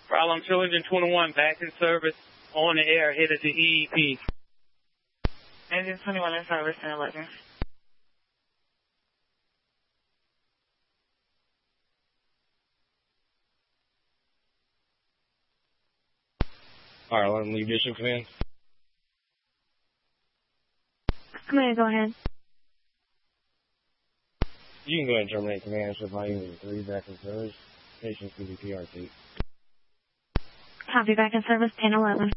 Problem Trilogen 21, back in service, on the air, headed to EEP. Engine 21 in service, 1011. Alright, let him leave mission command. Command, go ahead. You can go ahead and terminate command, so volume 3, back in service. Patient's PRT. Copy, back in service, 1011.